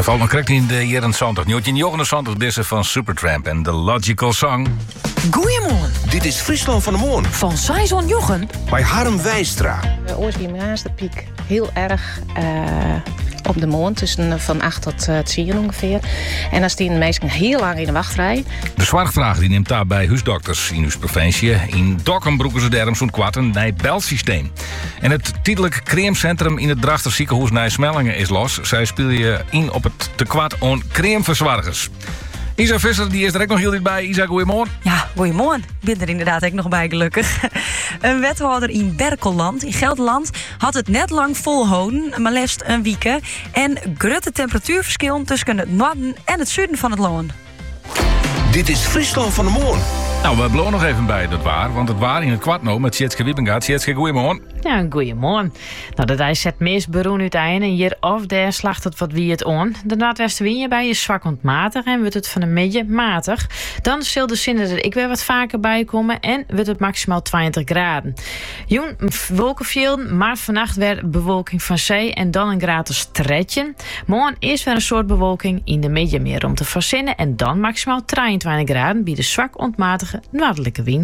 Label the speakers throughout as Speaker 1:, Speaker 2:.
Speaker 1: Hij valt nog correct in de jaren 70. 1979 deze van Supertramp en The Logical Song.
Speaker 2: Goeiemorgen.
Speaker 3: Dit is Friesland van de Morgen.
Speaker 2: Van Saison Jochen.
Speaker 3: Bij Harm Wijstra.
Speaker 4: Oorsprong de piek heel erg op de mond. Tussen van 8 tot 10 ongeveer. En dan staan de meesten heel lang in de wachtrij.
Speaker 1: De zwartvraag die neemt daar bij huisdokters in uw provincie. In Dokkum broeken ze daarom zo'n kwart een belsysteem. En het tijdelijk creamcentrum in het Drachter ziekenhuis naar Smellingen is los. Zij spelen je in op het tekwart aan creamverzwargers. Isa Visser, die is er ook nog heel bij. Isa, goeiemorgen.
Speaker 2: Ja, goeiemorgen. Ik ben er inderdaad ook nog bij, gelukkig. Een wethouder in Berkelland, in Gelderland, had het net lang volhouden, maar liefst een week. En grote temperatuurverschil tussen het noorden en het zuiden van het land.
Speaker 3: Dit is Friesland van de Morgen.
Speaker 1: Nou, we blowen nog even bij dat waar, want het waar in het kwart nou met Tjitske Wiepengaard. Tjitske, goeiemorgen.
Speaker 5: Ja, goeiemorgen. Nou, dat is het meest beroemd uiteindelijk. En hier of daar slacht het wat wie het on. De noordwestenwind bij is zwak ontmatig en wordt het van een beetje matig. Dan zal de zinnen er ik weer wat vaker bij komen en wordt het maximaal 20 graden. Joen, wolkenvelden, maar vannacht weer bewolking van zee en dan een gratis stretchen. Morgen is weer een soort bewolking in de mediameer om te verzinnen en dan maximaal 23 graden bij de zwak ontmatige noordelijke wind.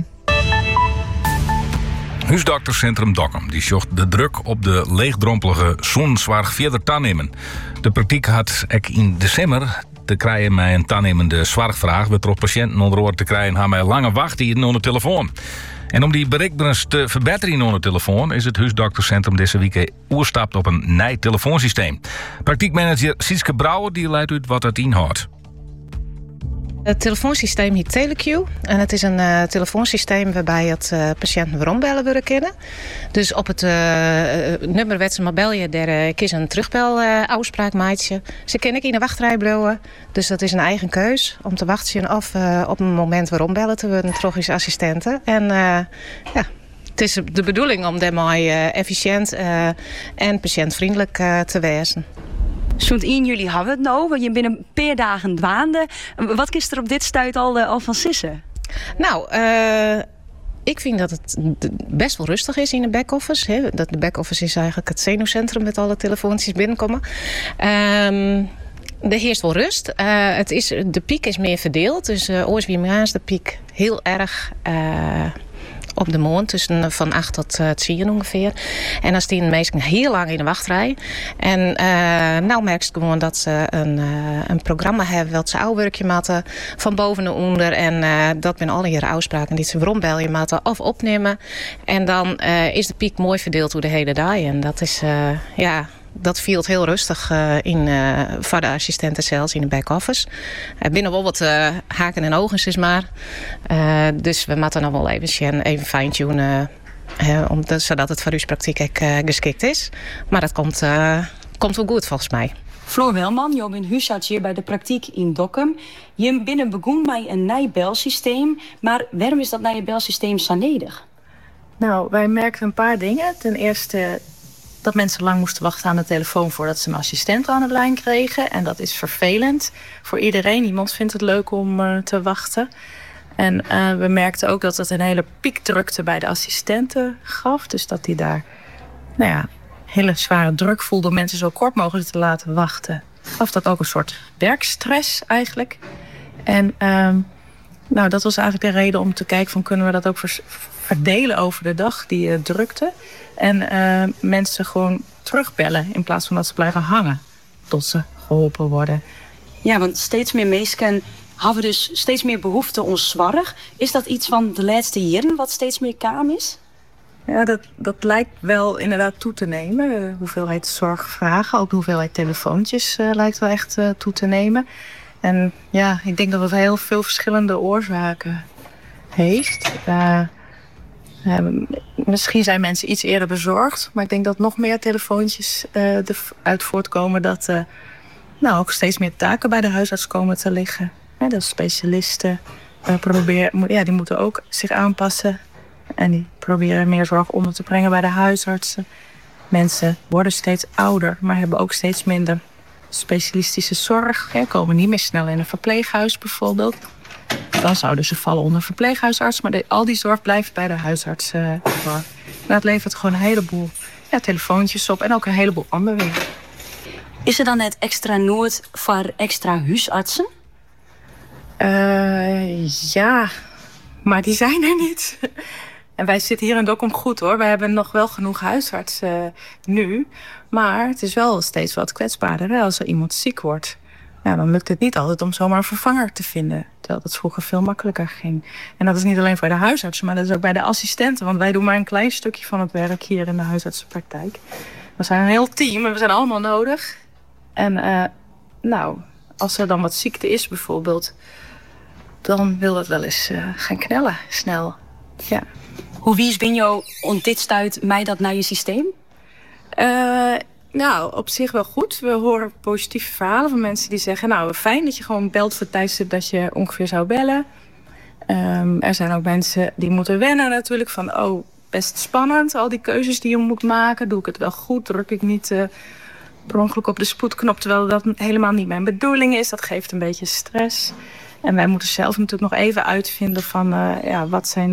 Speaker 1: Huisdokterscentrum Dokkum die zocht de druk op de leegdrompelige zonzorg verder aannemen. De praktijk had ik in december te krijgen met een aannemende zorgvraag. We trof patiënten onder oor te krijgen haar met lange wachttijd onder de telefoon. En om die bereikbaarheid te verbeteren onder de telefoon is het Huisdokterscentrum deze week oerstapt op een nieuw telefoonsysteem. Praktijkmanager Sietske Brouwer die leidt uit wat het inhoudt.
Speaker 4: Het telefoonsysteem heet Telequeue. En het is een telefoonsysteem waarbij het patiënten rondbellen willen kennen. Dus op het nummer wat ze maar bellen, daar kies een terugbel-afspraak maatje. Ze kennen in de wachtrij blijven. Dus dat is een eigen keus om te wachten of op een moment waarom bellen te worden, trogische assistenten. En ja, het is de bedoeling om daarmee efficiënt en patiëntvriendelijk te wezen.
Speaker 6: Zo'n 1 juli hadden we het nou, want je binnen een paar dagen dwaande. Wat is er op dit stuit al van sissen?
Speaker 4: Nou, ik vind dat het best wel rustig is in de back-office. Hè. Dat de back-office is eigenlijk het zenuwcentrum met alle telefoontjes binnenkomen. Er heerst wel rust. De piek is meer verdeeld. Dus oorsprong de piek heel erg op de mond, tussen van 8 tot 10 ongeveer. En dan staan de meesten heel lang in de wachtrij. En nou merk je gewoon dat ze een programma hebben wat ze ouwerkje matten van boven naar onder. En dat zijn alle hier afspraken die ze rondbellen matten of opnemen. En dan is de piek mooi verdeeld door de hele dag. En dat is dat viel heel rustig in voor de assistenten zelfs in de back-office. Binnen wel wat haken en ogen is maar. Dus we moeten nog wel even fine-tunen. Zodat het voor uw praktijk ook geschikt is. Maar dat komt wel goed volgens mij.
Speaker 6: Floor Welman, je bent huisarts hier bij de praktijk in Dokkum. Je binnen begon met een nieuw belsysteem. Maar waarom is dat nieuwe belsysteem zo nodig?
Speaker 7: Nou, wij merkten een paar dingen. Ten eerste dat mensen lang moesten wachten aan de telefoon voordat ze een assistent aan de lijn kregen. En dat is vervelend voor iedereen. Niemand vindt het leuk om te wachten. En we merkten ook dat het een hele piekdrukte bij de assistenten gaf. Dus dat die daar hele zware druk voelde om mensen zo kort mogelijk te laten wachten. Gaf dat ook een soort werkstress eigenlijk. En dat was eigenlijk de reden om te kijken van kunnen we dat ook verdelen over de dag, die drukte. En mensen gewoon terugbellen in plaats van dat ze blijven hangen tot ze geholpen worden.
Speaker 6: Ja, want steeds meer mensen hebben dus steeds meer behoefte aan zorg. Is dat iets van de laatste jaren wat steeds meer kaam is?
Speaker 7: Ja, dat lijkt wel inderdaad toe te nemen. De hoeveelheid zorgvragen, ook de hoeveelheid telefoontjes lijkt wel echt toe te nemen. En ja, ik denk dat het heel veel verschillende oorzaken heeft. Misschien zijn mensen iets eerder bezorgd, maar ik denk dat nog meer telefoontjes eruit voortkomen dat ook steeds meer taken bij de huisarts komen te liggen. Dat specialisten die moeten ook zich aanpassen en die proberen meer zorg onder te brengen bij de huisartsen. Mensen worden steeds ouder, maar hebben ook steeds minder specialistische zorg. Komen niet meer snel in een verpleeghuis bijvoorbeeld. Dan zouden ze vallen onder verpleeghuisarts. Maar al die zorg blijft bij de huisarts. Dat levert gewoon een heleboel telefoontjes op. En ook een heleboel andere weer.
Speaker 6: Is er dan net extra nood voor extra huisartsen?
Speaker 7: Ja, maar die zijn er niet. En wij zitten hier in Dokkum goed hoor. Wij hebben nog wel genoeg huisartsen nu. Maar het is wel steeds wat kwetsbaarder hè, als er iemand ziek wordt. Ja, dan lukt het niet altijd om zomaar een vervanger te vinden. Terwijl dat vroeger veel makkelijker ging. En dat is niet alleen voor de huisartsen, maar dat is ook bij de assistenten. Want wij doen maar een klein stukje van het werk hier in de huisartsenpraktijk. We zijn een heel team en we zijn allemaal nodig. En als er dan wat ziekte is bijvoorbeeld, dan wil het wel eens gaan knellen, snel. Ja.
Speaker 6: Hoe wies ben je om dit stuit mij dat naar je systeem?
Speaker 7: Op zich wel goed. We horen positieve verhalen van mensen die zeggen, fijn dat je gewoon belt voor het tijdstip dat je ongeveer zou bellen. Er zijn ook mensen die moeten wennen natuurlijk van, best spannend, al die keuzes die je moet maken. Doe ik het wel goed? Druk ik niet per ongeluk op de spoedknop, terwijl dat helemaal niet mijn bedoeling is. Dat geeft een beetje stress. En wij moeten zelf natuurlijk nog even uitvinden van, wat zijn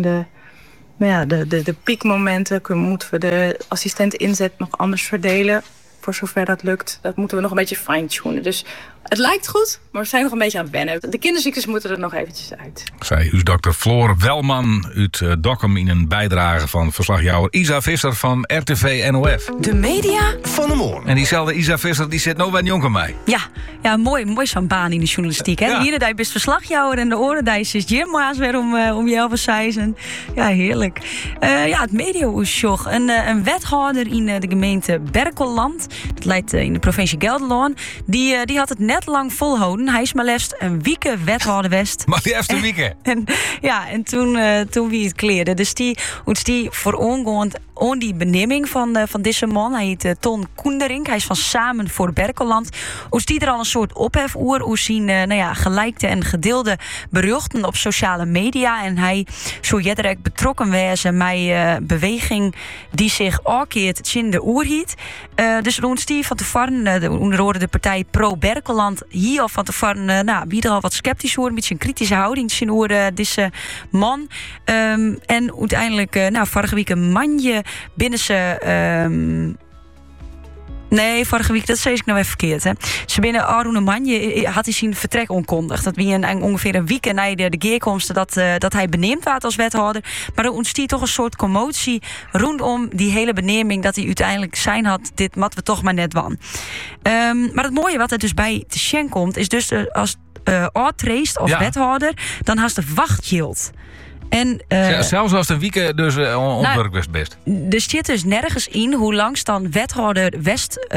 Speaker 7: de piekmomenten. Moeten we de assistent inzet nog anders verdelen? Voor zover dat lukt, dat moeten we nog een beetje fine-tunen. Dus het lijkt goed, maar we zijn nog een beetje aan het wennen. De kinderziektes moeten er nog eventjes uit.
Speaker 1: Zei huisdokter Floor Welman uit Dokkum in een bijdrage van verslagjouwer Isa Visser van RTV NOF.
Speaker 2: De media
Speaker 3: Van de morgen.
Speaker 1: En diezelfde Isa Visser die zit nou bij Jonker mij.
Speaker 2: Ja, mooi zo'n baan in de journalistiek. Hè?
Speaker 1: Ja.
Speaker 2: Hier de best verslagjouwer en de orendijs is Jim Maas weer om je te zeizen. Ja, heerlijk. Het media-oesjog. Een wethouder in de gemeente Berkelland, dat leidt in de provincie Gelderland, die had het net lang volhouden. Hij is maar liefst een week wethouder west.
Speaker 1: Maar die heeft een weekend.
Speaker 2: En toen wie het kleerde. Dus die voor ongoend on die benemming van deze man. Hij heet Ton Koendering. Hij is van Samen voor Berkelland. Oes die er al een soort ophef oer. Oes zien gelijkte en gedeelde berichten op sociale media. En hij zou direct betrokken wezen bij beweging die zich alkeert in de oerhiet. Dus rond die van tevoren, onder de partij Pro Berkelland, hier al van tevoren, wie er al wat sceptisch hoor, een beetje een kritische houding zien hoor deze man. En uiteindelijk, vorige week een manje binnen ze. Nee, vorige week, dat zei ik nou even verkeerd. Hè. Ze binnen Arun Manje had hij zijn vertrek onkondigd. Dat wie ongeveer een week na de geerkomsten dat hij beneemd werd als wethouder. Maar er ontstiet toch een soort commotie rondom die hele benemming dat hij uiteindelijk zijn had. Dit mat we toch maar net wan. Maar het mooie wat er dus bij te Shen komt, is dus als oud-treest als wethouder, dan had de wachtgeld. En,
Speaker 1: zelfs als de weekend dus onwerk best.
Speaker 2: Er zit dus nergens in hoe lang dan wethouder West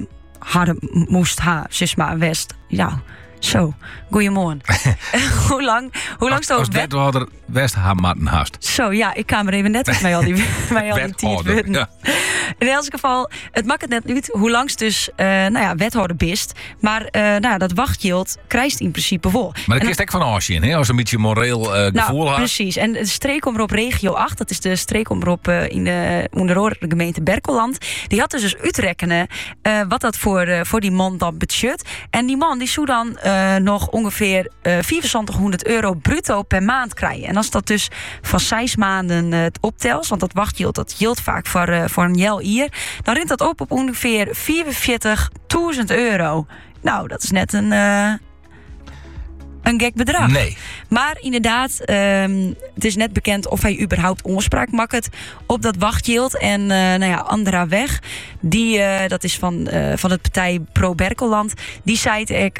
Speaker 2: moest zeg maar West. Ja, zo. Goeiemorgen. hoe lang
Speaker 1: als wethouder West haar matten haast.
Speaker 2: Zo, ja, ik kwam er even net met al die tijd.
Speaker 1: Ja.
Speaker 2: In elk geval, het maakt het net uit hoe lang het dus wethouder bist. Maar dat wachtgeld krijgt in principe vol.
Speaker 1: Maar dat is echt van Asje in, als een beetje moreel gevoel had.
Speaker 2: Precies. En de streekomroep regio 8, dat is de streekomroep in de onder de gemeente Berkelland. Die had dus uitrekenen wat dat voor die man dan budget. En die man die zou dan nog ongeveer €4.400 bruto per maand krijgen. En als dat dus van 6 maanden het optelt, want dat wachtgeld dat geldt vaak voor een jaar hier, dan rint dat op ongeveer €44.000. Nou, dat is net een gek bedrag.
Speaker 1: Nee.
Speaker 2: Maar inderdaad, het is net bekend of hij überhaupt onspraak maakt op dat wachtgeld. En Andra Weg, dat is van het partij Pro Berkelland, die zei ik,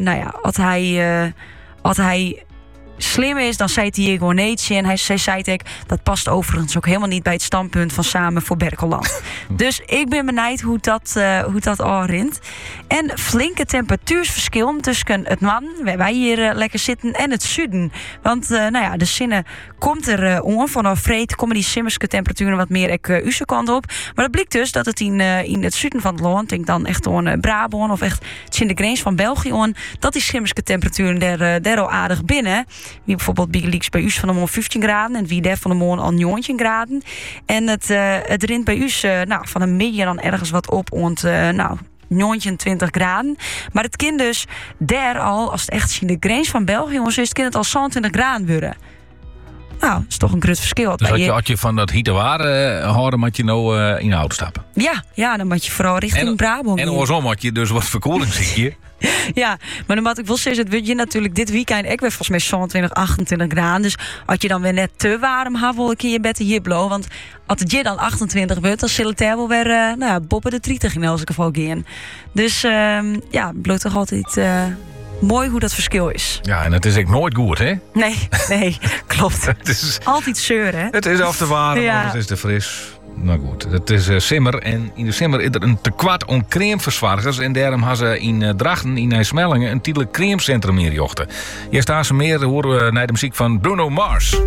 Speaker 2: als hij slim is, dan zei hij hier gewoon nee. En zij zei ik, dat past overigens ook helemaal niet bij het standpunt van Samen voor Berkelland. Dus ik ben benieuwd hoe dat al rint. En flinke temperatuursverschil tussen het man, waar wij hier lekker zitten, en het zuiden. Want de zinnen komt er om. Vanaf vreed komen die simmerske temperaturen wat meer onze kant op. Maar dat blijkt dus dat het in het zuiden van het land, denk dan echt aan Brabant of echt in de grens van België, dat die simmerske temperaturen daar al aardig binnen. Wie bijvoorbeeld Bigelieks bij u van de moon 15 graden en wie daar van de moon al 19 graden. En het rint bij u van een media dan ergens wat op ont 29 graden. Maar het kind dus daar al, als het echt in de grens van België is het kind het al 20 graden worden. Nou, dat is toch een groot verschil.
Speaker 1: Dus had je van dat hitte waren houden, moet je nou in de auto stappen.
Speaker 2: Ja, dan moet je vooral richting Brabant.
Speaker 1: En andersom had je dus wat verkoeling, zie je.
Speaker 2: Ja, maar dan moet ik wel zeggen, het wordt je natuurlijk dit weekend ik weer volgens mij 27, 28 graden. Dus had je dan weer net te warm had, wil ik in je bed hier blow. Want als het je dan 28 wordt, dan zal het er wel weer boppen de 30 in elk geval gaan. Dus het bloot toch altijd mooi hoe dat verschil is.
Speaker 1: Ja, en het is echt nooit goed, hè?
Speaker 2: Nee, klopt.
Speaker 1: Het is
Speaker 2: altijd zeuren, hè?
Speaker 1: Het is af te warm,
Speaker 2: Ja.
Speaker 1: het is te fris. Nou goed, het is simmer en in de simmer is er een tekort om cremeverzwargers en daarom hebben ze in Drachten, in IJsselmeldingen, een tijdelijk cremecentrum ingejochten. Hier staan ze meer, horen we naar de muziek van Bruno Mars.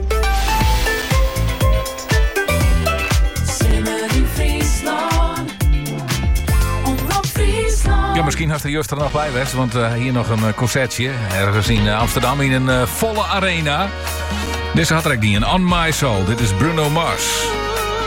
Speaker 1: Ja, misschien had de juist er nog bij geweest, want hier nog een concertje ergens in Amsterdam in een volle arena. Dus had ik die een On My Soul. Dit is Bruno Mars.